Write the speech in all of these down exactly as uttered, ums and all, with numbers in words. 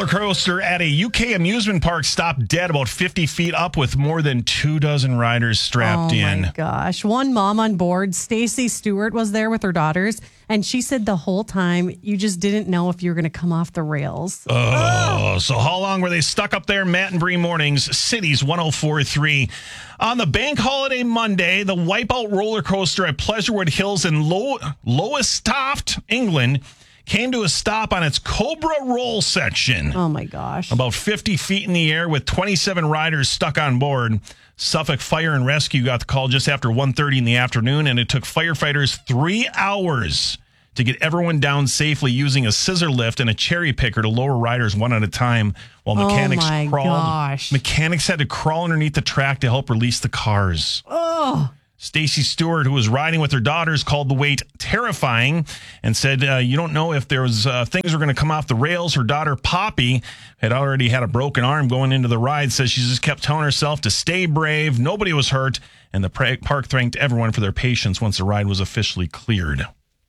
roller coaster at a U K amusement park stopped dead about fifty feet up with more than two dozen riders strapped oh in. Oh, my gosh. One mom on board, Stacy Stewart, was there with her daughters, and she said the whole time you just didn't know if you were going to come off the rails. Oh, so how long were they stuck up there? Matt and Bree Mornings, Cities one oh four point three. On the bank holiday Monday, the Wipeout roller coaster at Pleasurewood Hills in Low- Lowestoft, England, came to a stop on its Cobra Roll section. Oh, my gosh. About fifty feet in the air with twenty-seven riders stuck on board. Suffolk Fire and Rescue got the call just after one thirty in the afternoon, and it took firefighters three hours to get everyone down safely using a scissor lift and a cherry picker to lower riders one at a time while mechanics oh my crawled. Gosh. Mechanics had to crawl underneath the track to help release the cars. Oh. Stacy Stewart, who was riding with her daughters, called the wait terrifying and said, uh, you don't know if there was uh, things were going to come off the rails. Her daughter, Poppy, had already had a broken arm going into the ride, says she just kept telling herself to stay brave. Nobody was hurt, and the park thanked everyone for their patience once the ride was officially cleared.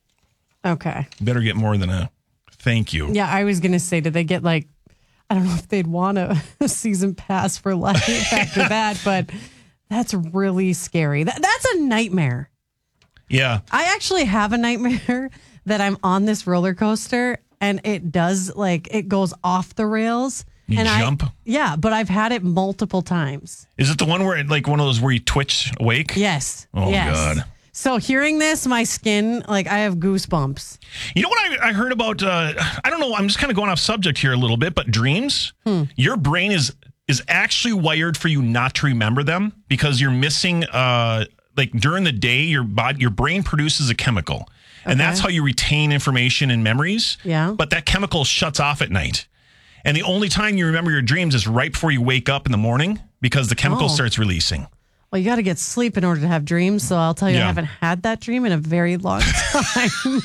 Okay. Better get more than a thank you. Yeah, I was going to say, did they get like, I don't know if they'd want a, a season pass for life after that, but that's really scary. That, that's a nightmare. Yeah. I actually have a nightmare that I'm on this roller coaster and it does like, it goes off the rails. You and jump? I, yeah, but I've had it multiple times. Is it the one where, it, like one of those where you twitch awake? Yes. Oh, yes. God. So hearing this, my skin, like I have goosebumps. You know what I, I heard about, uh, I don't know, I'm just kind of going off subject here a little bit, but dreams, hmm. your brain is is actually wired for you not to remember them because you're missing, uh, like during the day, your body, your brain produces a chemical. And Okay. that's how you retain information and memories. Yeah. But that chemical shuts off at night. And the only time you remember your dreams is right before you wake up in the morning because the chemical Oh. starts releasing. Well, you got to get sleep in order to have dreams. So I'll tell you, Yeah. I haven't had that dream in a very long time.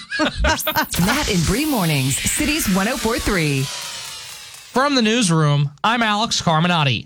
Matt and Bree Mornings, Cities one oh four point three. From the newsroom, I'm Alex Carminati.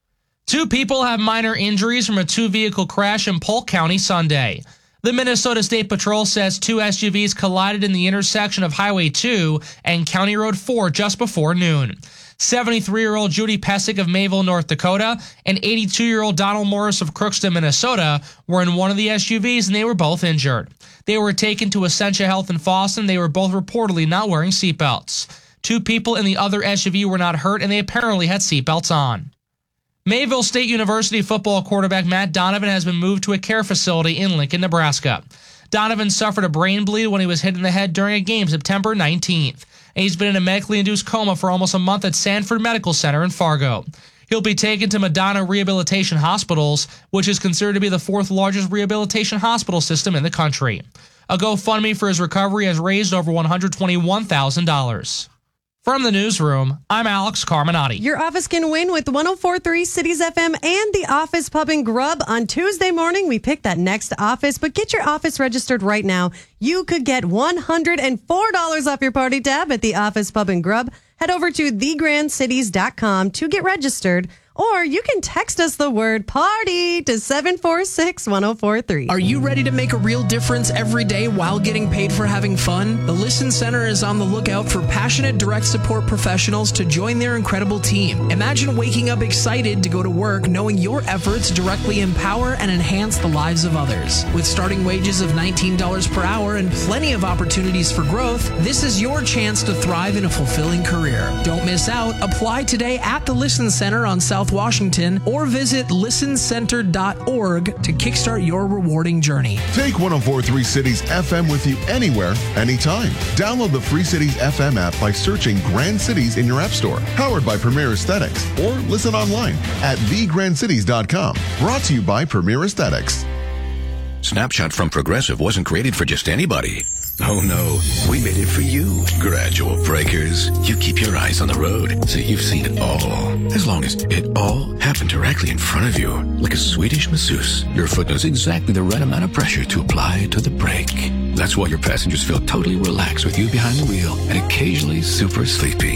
Two people have minor injuries from a two-vehicle crash in Polk County Sunday. The Minnesota State Patrol says two S U Vs collided in the intersection of Highway two and County Road four just before noon. seventy-three-year-old Judy Pesic of Mayville, North Dakota, and eighty-two-year-old Donald Morris of Crookston, Minnesota, were in one of the S U Vs and they were both injured. They were taken to Essentia Health in Fosston. They were both reportedly not wearing seatbelts. Two people in the other S U V were not hurt and they apparently had seatbelts on. Mayville State University football quarterback Matt Donovan has been moved to a care facility in Lincoln, Nebraska. Donovan suffered a brain bleed when he was hit in the head during a game September nineteenth. And he's been in a medically induced coma for almost a month at Sanford Medical Center in Fargo. He'll be taken to Madonna Rehabilitation Hospitals, which is considered to be the fourth largest rehabilitation hospital system in the country. A GoFundMe for his recovery has raised over one hundred twenty-one thousand dollars. From the newsroom, I'm Alex Carminati. Your office can win with one oh four point three Cities F M and the Office Pub and Grub. On Tuesday morning, we pick that next office, but get your office registered right now. You could get one hundred four dollars off your party tab at the Office Pub and Grub. Head over to the grand cities dot com to get registered, or you can text us the word party to seven four six, one oh four three. Are you ready to make a real difference every day while getting paid for having fun? The Listen Center is on the lookout for passionate direct support professionals to join their incredible team. Imagine waking up excited to go to work knowing your efforts directly empower and enhance the lives of others. With starting wages of nineteen dollars per hour and plenty of opportunities for growth, this is your chance to thrive in a fulfilling career. Don't miss out. Apply today at the Listen Center on South Washington or visit listen center dot org to kickstart your rewarding journey. Take one oh four point three Cities F M with you anywhere, anytime. Download the free Cities F M app by searching Grand Cities in your app store. Powered by Premier Aesthetics. Or listen online at the grand cities dot com. Brought to you by Premier Aesthetics. Snapshot from Progressive wasn't created for just anybody. Oh no, we made it for you. Gradual breakers. You keep your eyes on the road, so you've seen it all. As long as it all happened directly in front of you. Like a Swedish masseuse, your foot knows exactly the right amount of pressure to apply to the brake. That's why your passengers feel totally relaxed with you behind the wheel and occasionally super sleepy.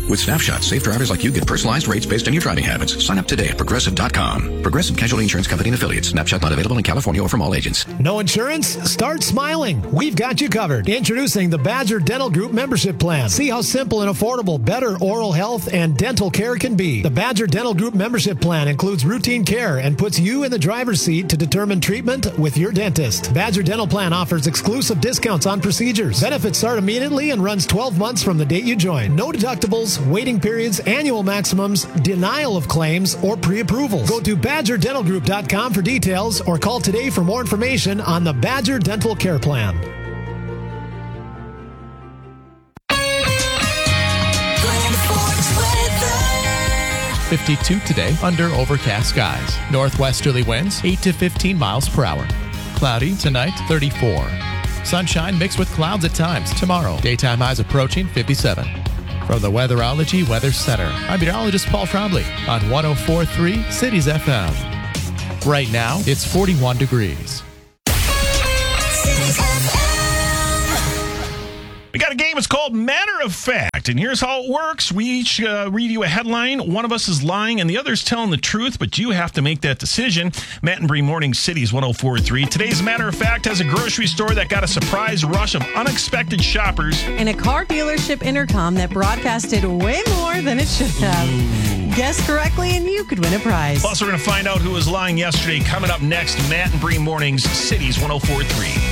With Snapshot, safe drivers like you get personalized rates based on your driving habits. Sign up today at Progressive dot com. Progressive Casualty Insurance Company and Affiliates. Snapshot not available in California or from all agents. No insurance? Start smiling. We've got you covered. Introducing the Badger Dental Group membership plan. See how simple and affordable better oral health and dental care can be. The Badger Dental Group membership plan includes routine care and puts you in the driver's seat to determine treatment with your dentist. Badger Dental Plan offers exclusive discounts on procedures. Benefits start immediately and runs twelve months from the date you join. No deductibles, waiting periods, annual maximums, denial of claims, or pre-approvals. Go to badger dental group dot com for details or call today for more information on the Badger Dental Care Plan. fifty-two today under overcast skies. Northwesterly winds eight to fifteen miles per hour. Cloudy tonight, thirty-four. Sunshine mixed with clouds at times tomorrow. Daytime highs approaching fifty-seven. From the Weatherology Weather Center, I'm meteorologist Paul Trombley on one oh four point three Cities F M. Right now, it's forty-one degrees. We got a game. It's called Matter of Fact. And here's how it works. We each uh, read you a headline. One of us is lying and the other's telling the truth, but you have to make that decision. Matt and Bree Morning Cities one oh four point three. Today's Matter of Fact has a grocery store that got a surprise rush of unexpected shoppers. And a car dealership intercom that broadcasted way more than it should have. Ooh. Guess correctly and you could win a prize. Plus, we're going to find out who was lying yesterday. Coming up next, Matt and Bree Mornings Cities one oh four point three.